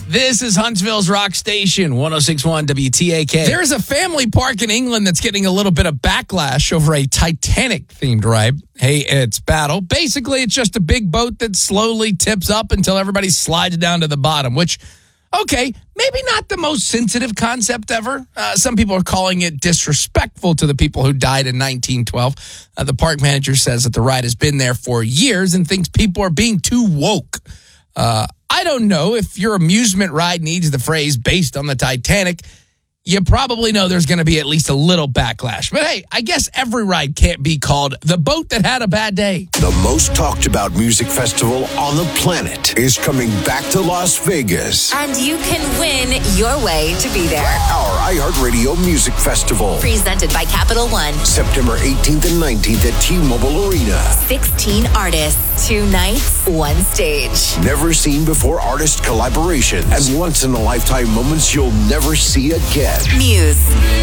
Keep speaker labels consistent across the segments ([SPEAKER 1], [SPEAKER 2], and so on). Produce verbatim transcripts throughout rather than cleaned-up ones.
[SPEAKER 1] This is Huntsville's Rock Station, one oh six point one W T A K. There's a family park in England that's getting a little bit of backlash over a Titanic-themed ride. Hey, it's Battle. Basically, it's just a big boat that slowly tips up until everybody slides down to the bottom, which, okay, maybe not the most sensitive concept ever. Uh, some people are calling it disrespectful to the people who died in nineteen twelve. Uh, the park manager says that the ride has been there for years and thinks people are being too woke. Uh, I don't know if your amusement ride needs the phrase based on the Titanic. You probably know there's going to be at least a little backlash. But hey, I guess every ride can't be called the boat that had a bad day.
[SPEAKER 2] The most talked about music festival on the planet is coming back to Las Vegas.
[SPEAKER 3] And you can win your way to be there.
[SPEAKER 2] Our iHeartRadio Music Festival.
[SPEAKER 3] Presented by Capital One.
[SPEAKER 2] September eighteenth and nineteenth at T-Mobile Arena.
[SPEAKER 3] sixteen artists, two nights, one stage.
[SPEAKER 2] Never seen before artist collaboration and once in a lifetime moments you'll never see again.
[SPEAKER 3] Muse.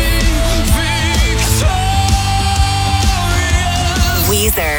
[SPEAKER 3] Weezer.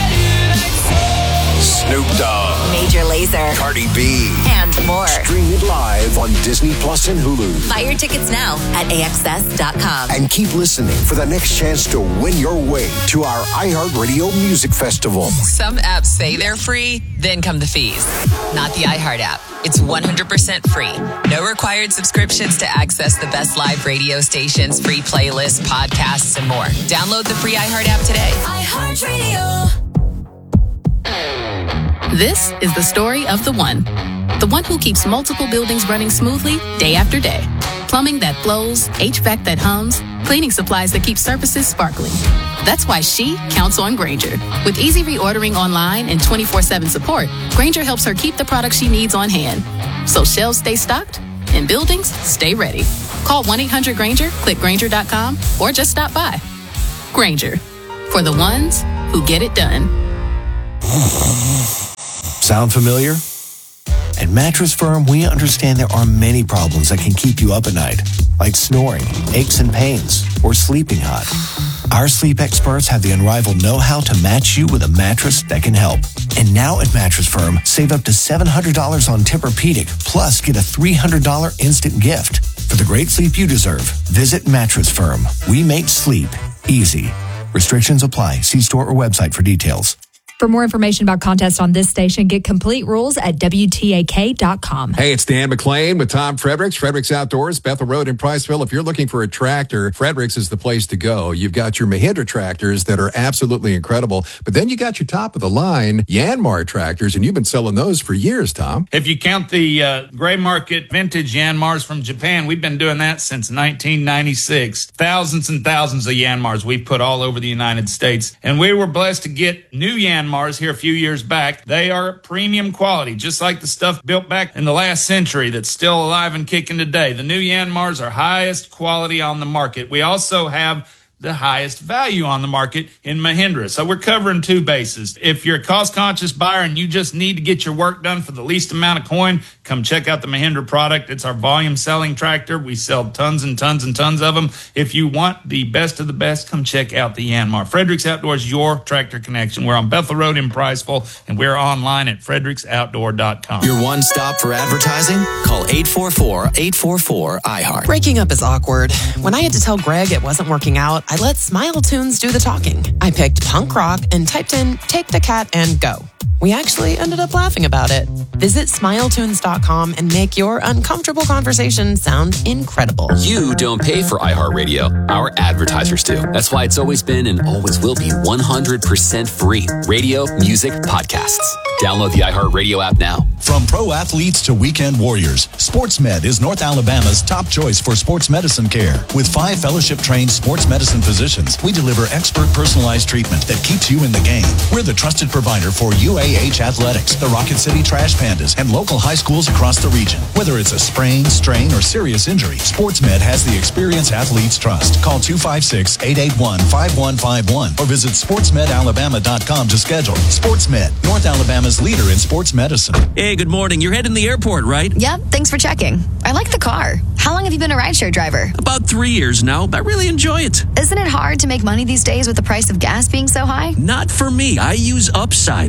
[SPEAKER 2] Snoop Dogg.
[SPEAKER 3] Major Lazer.
[SPEAKER 2] Cardi B.
[SPEAKER 3] And more.
[SPEAKER 2] Stream it live on Disney Plus and Hulu.
[SPEAKER 3] Buy your tickets now at A X S dot com.
[SPEAKER 2] And keep listening for the next chance to win your way to our iHeartRadio Music Festival.
[SPEAKER 4] Some apps say they're free, then come the fees. Not the iHeart app. It's one hundred percent free. No required subscriptions to access the best live radio stations, free playlists, podcasts, and more. Download the free iHeart app today.
[SPEAKER 3] iHeartRadio.
[SPEAKER 5] This is the story of the one. The one who keeps multiple buildings running smoothly day after day. Plumbing that flows, H V A C that hums, cleaning supplies that keep surfaces sparkling. That's why she counts on Grainger. With easy reordering online and twenty-four seven support, Grainger helps her keep the products she needs on hand. So shelves stay stocked and buildings stay ready. Call one eight hundred Grainger, click Grainger dot com, or just stop by. Grainger, for the ones who get it done.
[SPEAKER 6] Sound familiar? At Mattress Firm, we understand there are many problems that can keep you up at night, like snoring, aches and pains, or sleeping hot. Our sleep experts have the unrivaled know-how to match you with a mattress that can help. And now at Mattress Firm, save up to seven hundred dollars on Tempur-Pedic, plus get a three hundred dollars instant gift. For the great sleep you deserve, visit Mattress Firm. We make sleep easy. Restrictions apply. See store or website for details.
[SPEAKER 7] For more information about contests on this station, get complete rules at W T A K dot com.
[SPEAKER 8] Hey, it's Dan McClain with Tom Fredericks, Fredericks Outdoors, Bethel Road in Priceville. If you're looking for a tractor, Fredericks is the place to go. You've got your Mahindra tractors that are absolutely incredible, but then you got your top of the line Yanmar tractors, and you've been selling those for years, Tom.
[SPEAKER 9] If you count the uh, gray market vintage Yanmars from Japan, we've been doing that since nineteen ninety-six. Thousands and thousands of Yanmars we've put all over the United States, and we were blessed to get new Yanmars Mars here a few years back. They are premium quality, just like the stuff built back in the last century that's still alive and kicking today. The new Yanmars are highest quality on the market. We also have the highest value on the market in Mahindra. So we're covering two bases. If you're a cost-conscious buyer and you just need to get your work done for the least amount of coin, come check out the Mahindra product. It's our volume selling tractor. We sell tons and tons and tons of them. If you want the best of the best, come check out the Yanmar. Fredericks Outdoors, your tractor connection. We're on Bethel Road in Priceville, and we're online at fredericks outdoor dot com.
[SPEAKER 10] Your one stop for advertising? Call eight four four, eight four four, I heart.
[SPEAKER 11] Breaking up is awkward. When I had to tell Greg it wasn't working out, I let Smile Tunes do the talking. I picked punk rock and typed in Take the Cat and Go. We actually ended up laughing about it. Visit smile tunes dot com and make your uncomfortable conversation sound incredible.
[SPEAKER 12] You don't pay for iHeartRadio. Our advertisers do. That's why it's always been and always will be one hundred percent free. Radio, music, podcasts. Download the iHeartRadio app now.
[SPEAKER 13] From pro athletes to weekend warriors, SportsMed is North Alabama's top choice for sports medicine care. With five fellowship-trained sports medicine physicians, we deliver expert personalized treatment that keeps you in the game. We're the trusted provider for U A H Athletics, the Rocket City Trash Pandas, and local high schools across the region. Whether it's a sprain, strain, or serious injury, SportsMed has the experience athletes trust. Call two five six, eight eight one, five one five one or visit sports med alabama dot com to schedule. SportsMed, North Alabama's leader in sports medicine.
[SPEAKER 14] Hey, good morning. You're heading to the airport, right?
[SPEAKER 15] Yep, thanks for checking. I like the car. How long have you been a rideshare driver?
[SPEAKER 14] About three years now. I really enjoy it.
[SPEAKER 15] Isn't it hard to make money these days with the price of gas being so high?
[SPEAKER 14] Not for me. I use Upside, the free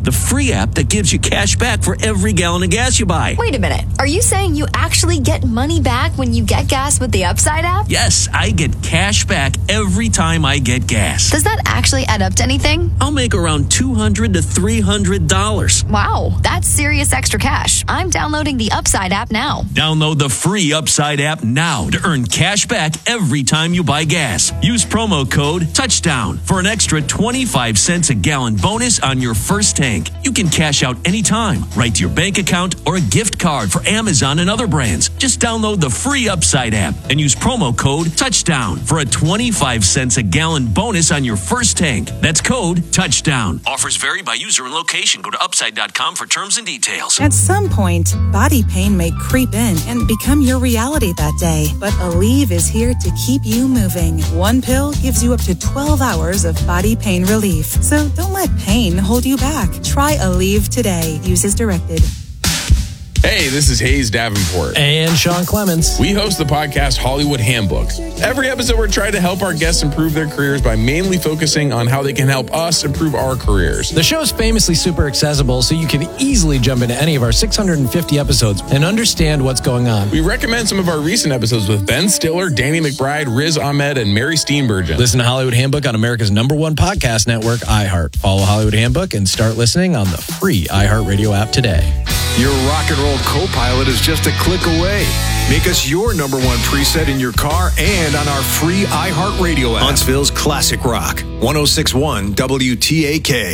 [SPEAKER 14] free app that gives you cash back for every gallon of gas you buy.
[SPEAKER 15] Wait a minute. Are you saying you actually get money back when you get gas with the Upside app?
[SPEAKER 14] Yes, I get cash back every time I get gas.
[SPEAKER 15] Does that actually add up to anything?
[SPEAKER 14] I'll make around two hundred to three hundred dollars.
[SPEAKER 15] Wow, that's serious extra cash. I'm downloading the Upside app now.
[SPEAKER 14] Download the free Upside app now to earn cash back every time you buy gas. Use promo code TOUCHDOWN for an extra twenty-five cents a gallon bonus on your first tank. You can cash out anytime, right to your bank account, or a gift card for Amazon and other brands. Just download the free Upside app and use promo code TOUCHDOWN for a twenty-five cents a gallon bonus on your first tank. That's code TOUCHDOWN. Offers vary by user and location. Go to upside dot com for terms and details.
[SPEAKER 16] At some point, body pain may creep in and become your reality that day. But Aleve is here to keep you moving. One pill gives you up to twelve hours of body pain relief. So don't let pain hold you back. Try Aleve today. Use as directed.
[SPEAKER 17] Hey, this is Hayes Davenport.
[SPEAKER 18] And Sean Clemens.
[SPEAKER 17] We host the podcast Hollywood Handbook. Every episode, we're trying to help our guests improve their careers by mainly focusing on how they can help us improve our careers.
[SPEAKER 18] The show is famously super accessible, so you can easily jump into any of our six hundred fifty episodes and understand what's going on.
[SPEAKER 17] We recommend some of our recent episodes with Ben Stiller, Danny McBride, Riz Ahmed, and Mary Steenburgen.
[SPEAKER 18] Listen to Hollywood Handbook on America's number one podcast network, iHeart. Follow Hollywood Handbook and start listening on the free iHeartRadio app today.
[SPEAKER 2] Your rock and roll co-pilot is just a click away. Make us your number one preset in your car and on our free iHeartRadio app.
[SPEAKER 19] Huntsville's classic rock, one oh six point one W T A K.